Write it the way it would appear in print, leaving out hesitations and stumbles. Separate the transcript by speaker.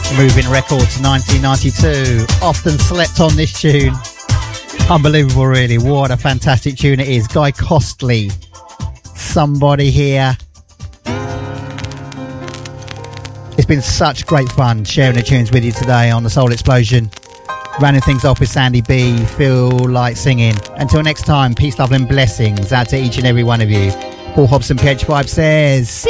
Speaker 1: Moving Records 1992. Often slept on this tune. Unbelievable, really. What a fantastic tune it is. Guy Costley. Somebody here. It's been such great fun sharing the tunes with you today on the Soul Explosion. Rounding things off with Sandy B. Feel like singing. Until next time, peace, love and blessings out to each and every one of you. Paul Hobson, PH5 says...